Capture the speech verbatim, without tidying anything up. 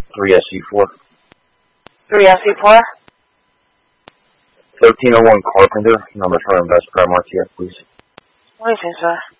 three S E four. three S E four? thirteen oh one Carpenter, number for Invest Prime R T F, please. Wait, sir.